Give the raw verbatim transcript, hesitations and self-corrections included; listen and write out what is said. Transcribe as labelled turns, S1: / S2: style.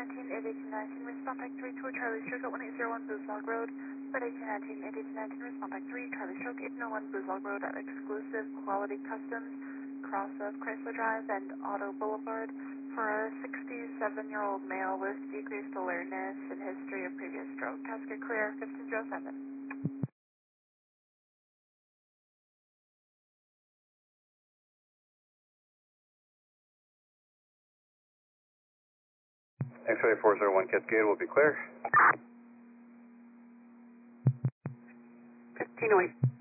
S1: nineteen, eight eighteen nineteen, respond back three two Charlie Stroke at one eight zero one Booslog Road. Flight eighteen nineteen, eight eighteen nineteen, respond back three Charlie Stroke, eight oh one Booslog Road at Exclusive Quality Customs, cross of Chrysler Drive and Auto Boulevard for a sixty-seven-year-old male with decreased alertness and history of previous stroke. Casket clear, fifteen oh seven.
S2: X-ray four zero one Cascade will be clear.
S1: fifteen oh eight.